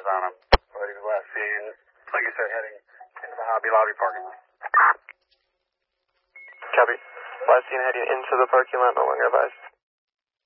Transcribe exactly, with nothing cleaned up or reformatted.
eyes on him. But he was last seen, like you said, heading into the Hobby Lobby parking lot. Copy. Last seen heading into the parking lot, no longer advised.